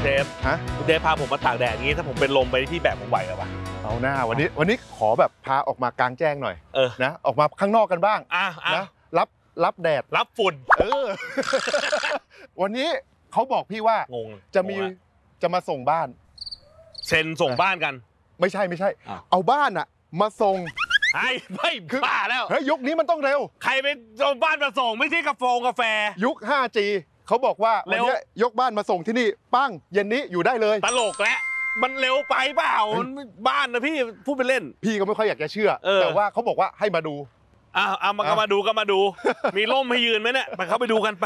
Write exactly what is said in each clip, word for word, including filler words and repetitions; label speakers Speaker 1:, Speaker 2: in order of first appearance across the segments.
Speaker 1: เดฟฮะเดฟพาผมมาตากแดดอย่างนี้ถ้าผมเป็นลมไปที่แบบผมไหวหรอปะ
Speaker 2: เอาหน้าวันนี้วันนี้ขอแบบพาออกมากลางแจ้งหน่อย
Speaker 1: เออ
Speaker 2: นะออกมาข้างนอกกันบ้าง
Speaker 1: อ่ะ
Speaker 2: นะรับรับแดด
Speaker 1: รับฝุ่น
Speaker 2: เออ วันนี้เขาบอกพี่ว่าง
Speaker 1: ง
Speaker 2: จะมีจะมาส่งบ้าน
Speaker 1: เซ็นส่งบ้านกัน
Speaker 2: ไม่ใช่ไม่ใช่เอาบ้านอะมาส่ง
Speaker 1: ไอ้ไม่บ้าแล้ว
Speaker 2: เฮ้ยยุคนี้มันต้องเร็ว
Speaker 1: ใครไปส่งบ้านมาส่งไม่ใช่กาแฟกาแฟ
Speaker 2: ยุค ห้าจี เขาบอกว่าวันนี้ยกบ้านมาส่งที่นี่ปั้งเย็นนี้อยู่ได้เลย
Speaker 1: ตลกแล้วมันเร็วไปเปล่าบ้านนะพี่พูดไปเล่น
Speaker 2: พี่ก็ไม่ค่อยอยากจะเชื่อแต่ว่าเขาบอกว่าให้มาดู
Speaker 1: อ้าวเอามาก็มาดูก็มาดูมีร่มให้ยืนไหมเนี่ยไปเข้าไปดูกันไป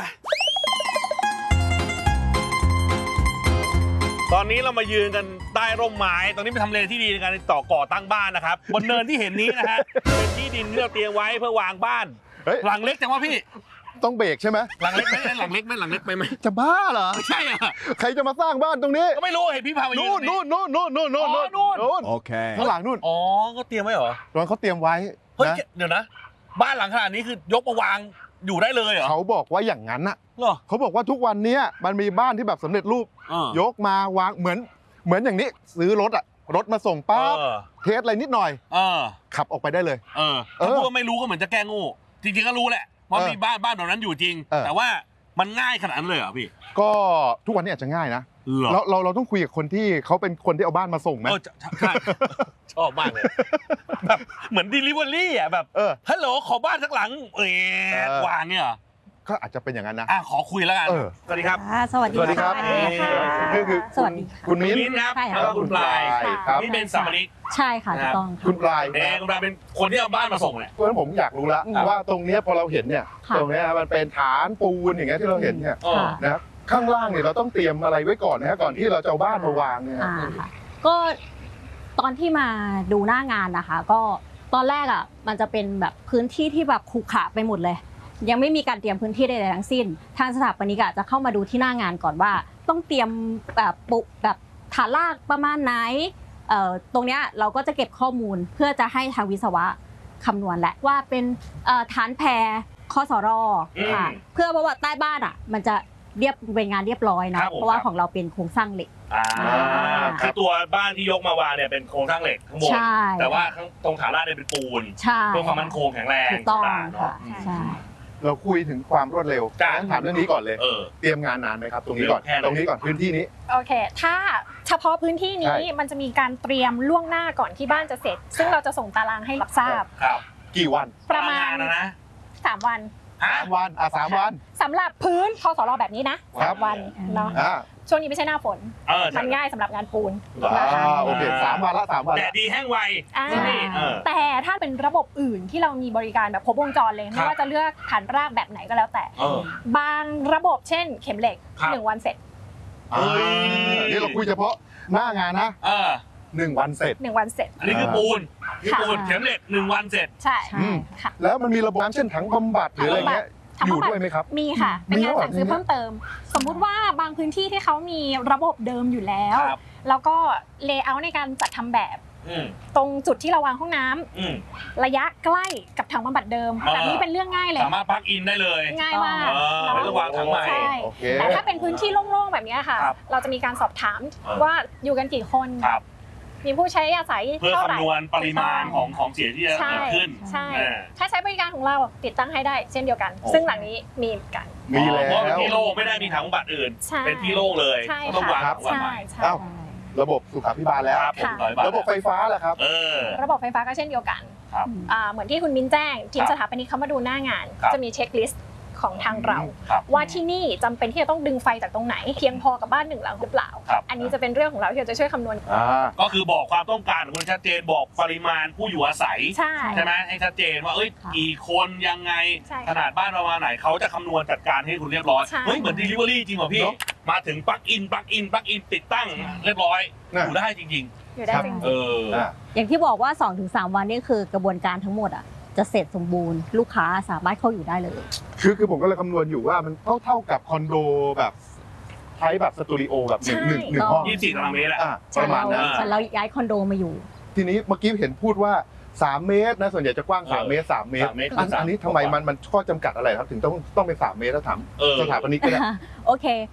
Speaker 1: ตอนนี้เรามายืนกันใต้ร่มไม้ตรงนี้เป็นทำเลที่ดีในการต่อก่อตั้งบ้านนะครับบนเนินที่เห็นนี้นะฮะเป็นที่ดินที่เราเตรียมไว้เพื่อวางบ้านหลังเล็กจังวะพี่
Speaker 2: ต้องเบรกใช่ไหม
Speaker 1: หลังเล็กไหมหลังเล็กไหมหลังเล็กไปไหม
Speaker 2: จะบ้าเหรอ
Speaker 1: ใช่อ่ะ
Speaker 2: ใครจะมาสร้างบ้านตรงนี้
Speaker 1: ก็ไม่รู้เห็นพี่พามายืน
Speaker 2: นู่นนู่นนู่นนู่นนู่นนู่นนู่นโอเคข้างหลังนู่น
Speaker 1: อ๋อก็เตรียมไว้เหรอ
Speaker 2: ตอนเขาเตรียมไว้
Speaker 1: เฮ้ยเดี๋ยวนะบ้านหลังขนาดนี้คือยกมาวางอยู่ได้เลยเหรอ
Speaker 2: เขาบอกว่าอย่างนั้นน่ะ
Speaker 1: เหรอ
Speaker 2: เขาบอกว่าทุกวันนี้มันมีบ้านที่แบบสำเร็จรูปยกมาวางเหมือนเหมือนอย่างนี้ซื้อรถอะรถมาส่งปั๊บเทสอะไรนิดหน่อยขับออกไปได้เลย
Speaker 1: เออถ้าพูดว่าไม่รู้ก็เหมือนจะแก้งูจริงๆก็รู้แหละว่ามีบ้านบ้านแบบนั้นอยู่จริงแต่ว่ามันง่ายขนาดนั้นเลยเหรอพี่
Speaker 2: ก็ทุกวันนี้อาจจะง่ายนะเราเราเราต้องคุยกับคนที่เขาเป็นคนที่เอาบ้านมาส่งไหม
Speaker 1: ใช่ชอบมากเลยแบบเหมือน delivery อ่ะแบบฮัลโหลขอบ้านสักหลังเออวางเนี่ย
Speaker 2: ก็อาจจะเป็นอย่างนั้นนะ
Speaker 1: อ่ะขอคุยแล้วกันสวัสดีครับ
Speaker 3: สวัสดี
Speaker 2: ครับ
Speaker 3: นี่
Speaker 2: คือ
Speaker 3: สวัสดีค่ะ
Speaker 2: คุณมิ้น
Speaker 1: ครับแล้วก็คุณปลายนี่เป็นสามี
Speaker 3: ใช่ค่ะถูกต้อง
Speaker 2: คุณปลาย
Speaker 1: เองคุณปลายเป็นคนที่เอาบ้านมาส่งแหละ
Speaker 2: เพราะฉะนั้นผมอยากรู้ละว่าตรงนี้พอเราเห็นเนี่ยตรงนี้มันเป็นฐานปูนอย่างเงี้ยที่เราเห็นเนี่ยนะข้างล่างเนี่ยเราต้องเตรียมอะไรไว้ก่อนนะฮะก่อนที่เราจะเอาบ้านมาวางเนี่ย
Speaker 3: ก็ตอนที่มาดูหน้างานนะคะก็ตอนแรกอ่ะมันจะเป็นแบบพื้นที่ที่แบบขรุขระไปหมดเลยยังไม่มีการเตรียมพื้นที่ใดๆทั้งสิ้นทางสถาปนิกจะเข้ามาดูที่หน้างานก่อนว่าต้องเตรียมแบบปุแบบฐานรากประมาณไหนเอ่อตรงเนี้ยเราก็จะเก็บข้อมูลเพื่อจะให้ทางวิศวะคำนวณแหละว่าเป็นเอ่อฐานแพรคสรค่ะเพื่อเพราะว่าใต้บ้านอ่ะมันจะเรียบเป็นงานเรียบร้อยนะเพราะว่าของเราเป็นโครงสร้างเหล็ก
Speaker 1: คือตัวบ้านที่ยกมาวางเนี่ยเป็นโครงสร้างเหล็กข้างบนแต่ว่าตรงฐานรากเนี่ยเป็นปูนเพื่อความมั่นคงแข็งแรง
Speaker 3: ถูกต้องค่ะใช่
Speaker 2: เราคุยถึงความรวดเร็วถามเรื่องนี้ก่อนเลยเตรียมงานนานไหมครับตรงนี้ก่อนตรงนี้ก่อนพื้นที่นี้
Speaker 4: โอเคถ้าเฉพาะพื้นที่นี้มันจะมีการเตรียมล่วงหน้าก่อนที่บ้านจะเสร็จซึ่งเราจะส่งตารางให้รับทราบ
Speaker 2: กี่วัน
Speaker 4: ประมาณสามวัน
Speaker 2: สามวันอ่ะสามวัน
Speaker 4: สำหรับพื้นคสรแบบนี้นะสามวันเนาะช่วงนี้ไม่ใช่หน้าฝนมันง่ายสำหรับงานปูน
Speaker 2: โอเคสามวันละสามวัน
Speaker 1: แดดดีแห้งไว
Speaker 4: แต่ถ้าเป็นระบบอื่นที่เรามีบริการแบบครบวงจรเลยไม่ว่าจะเลือกฐานรากแบบไหนก็แล้วแต่บางระบบเช่นเข็มเหล็กหนึ่งวันเสร็จ
Speaker 2: นี่เราคุยเฉพาะหน้างานนะหนึ่งวันเสร็จ
Speaker 4: หนึ่งวันเสร็จ
Speaker 1: อันนี้คือปูนคือปูนเข็มเหล็กหนึ่งวันเสร็จ
Speaker 4: ใช่
Speaker 2: ค่ะแล้วมันมีระบบน้ำเช่นถังบำบัดหรืออะไรเงี้ยอยู่ด้วยไหมครับ
Speaker 4: มีค่ะเป็นงานสั่งซื้อเพิ่มเติมสมมุติว่าบางพื้นที่ที่เขามีระบบเดิมอยู่แล้วแล้วก็เลเยอร์ในการจัดทำแบบตรงจุดที่เราวางห้องน้ำระยะใกล้กับถังบำบัดเดิมแบบนี้เป็นเรื่องง่ายเลย
Speaker 1: สามารถปลั๊กอินได้เลย
Speaker 4: ง่ายมาก
Speaker 1: ไม่ต้องวางถังใหม่
Speaker 4: แต่ถ้าเป็นพื้นที่โล่งๆแบบนี้ค่ะเราจะมีการสอบถามว่าอยู่กันกี่คนมีผู้ใช้อาศัย
Speaker 1: เพื่อคำนวณปริมาณของของเสียที่จะเกิดขึ้น
Speaker 4: ใช่ถ้าใช้บริการของเราติดตั้งให้ได้เช่นเดียวกันซึ่งหลังนี้มีกัน
Speaker 2: มีแล้ว
Speaker 1: เพราะเป็นที่โล่งไม่ได้มีถังบำบัดอื่นเป็นที่โล่งเลยต้องวางถังบำบัด
Speaker 4: ใช่
Speaker 2: ระบบสุขาภิบาลแล้วระบบไฟฟ้าแหละครับ
Speaker 4: ระบบไฟฟ้าก็เช่นเดียวกันเหมือนที่คุณมิ้นแจ้งทีมสถาปนิกเขามาดูหน้างานจะมีเช็คลิสต์ของทางเราว่าที่นี่จำเป็นที่จะต้องดึงไฟจากตรงไหนเพียงพอกับบ้านหนึ่งหลังหรือเปล่าอันนี้จะเป็นเรื่องของเราที่เราจะช่วยคำนวณ
Speaker 1: ก็คือบอกความต้องการของคุณชัดเจนบอกปริมาณผู้อยู่อาศัยใช่ไหมให้ชัดเจนว่าเอ้ยกี่คนยังไงขนาดบ้านประมาณไหนเขาจะคำนวณจัดการให้คุณเรียบร้อยเฮ้ยเหมือน delivery จริงเหรอพี่มาถึงปลั๊กอินปลั๊กอินปลั๊กอินติดตั้งเรียบร้อยอยู่ได้จริง
Speaker 4: ๆอยู่ได้จริงๆเอ
Speaker 1: อ
Speaker 3: อย่างที่บอกว่า สองถึงสาม วันนี่คือกระบวนการทั้งหมดอ่ะจะเสร็จสมบูรณ์ลูกค้าสามารถเข้าอยู่ได้เลย
Speaker 2: คือคือผมก็เลยคำนวณอยู่ว่ามันเท่าเท่ากับคอนโดแบบใช้แบบสตูดิโอแบบหนึ่งหนึ่งหนึ่งห้อง
Speaker 1: ยี่สิบสี่ตารางเมตรแหละ
Speaker 3: ประมาณนั้นเราย้ายคอนโดมาอยู่
Speaker 2: ทีนี้เมื่อกี้เห็นพูดว่าสามเมตรนะส่วนใหญ่จะกว้างสามเมตรสามเมตรอันนี้ทำไมมันมันข้อจำกัดอะไรครับถึงต้องต้องเป็นสามเมตรแล้วถามสถาปนิกก็ได้
Speaker 3: โอเค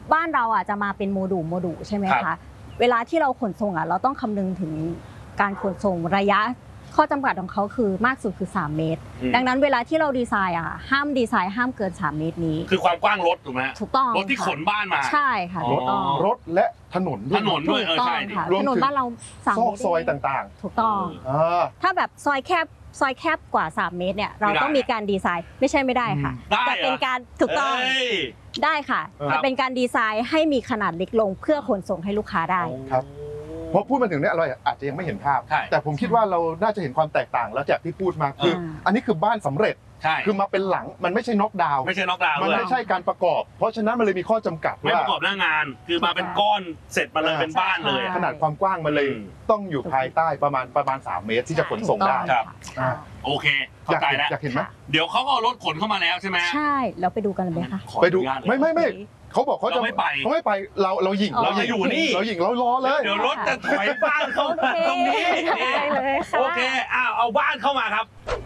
Speaker 3: บ้านเราอ่ะจะมาเป็นโมดูลโมดูลใช่ไหมคะเวลาที่เราขนส่งอ่ะเราต้องคำนึงถึงการขนส่งระยะข้อจำกัดของเขาคือมากสุดคือสามเมตรดังนั้นเวลาที่เราดีไซน์อ่ะห้ามดีไซน์ห้ามเกินสามเมตรนี้
Speaker 1: คือความกว้างรถถูกไหม
Speaker 3: ถูกต้อง
Speaker 1: รถที่ขนบ้านมา
Speaker 3: ใช่ค่ะ
Speaker 2: รถรถและถนน
Speaker 1: ถนนด้วยเออใช่
Speaker 3: ถนนบ้านเราสาม
Speaker 2: เมตรซอยต่าง
Speaker 3: ๆถูกต้องถ้าแบบซอยแคบซอยแคบกว่าสามเมตรเนี่ยเราต้องมีการดีไซน์ไม่ใช่ไม่ได้ค่ะแต่เป็นการถูกต้องได้ค่ะจะเป็นการดีไซน์ให้มีขนาดเล็กลงเพื่อขนส่งให้ลูกค้าได้
Speaker 2: ครับเพราะพูดมาถึงเนี่ยเราอาจจะยังไม่เห็นภาพแต่ผมคิดว่าเราน่าจะเห็นความแตกต่างแล้วจากที่พูดมาคืออันนี้คือบ้านสำเร็จคือมาเป็นหลังมันไม่ใช่น็อกดาวน์
Speaker 1: ไม่ใช่น็อกดาวน์
Speaker 2: มันไม่ใช่การประกอบเพราะฉะนั้นมันเลยมีข้อจำกัด
Speaker 1: ไม่ประกอบหน้างานคือมาเป็นก้อนเสร็จมาเลยเป็นบ้านเลย
Speaker 2: ขนาดความกว้างมันเลยต้องอยู่ภายใต้ประมาณประมาณสามเมตรที่จะขนส่งได้
Speaker 1: ครับโอเคเข้าใจแล้ว
Speaker 2: อยากเห็นไหม
Speaker 1: เดี๋ยวเขาก็รถขนเข้ามาแล้วใช่ไหม
Speaker 3: ใช่เราไปดูกันเลยไหมคะ
Speaker 2: ไปดูไม่ไม่ไม่เขาบอกเขาจะ
Speaker 1: ไม่ไป
Speaker 2: เขาไม่ไปเราเราหยิ่ง
Speaker 1: เราจะอยู่นี่
Speaker 2: เราหยิ่งเรารอเลย
Speaker 1: เดี๋ยวรถจะถอยบ้านเขาตรงนี้
Speaker 4: เลยค่ะ
Speaker 1: โอเคอ้าวเอาบ้านเข้ามาครับ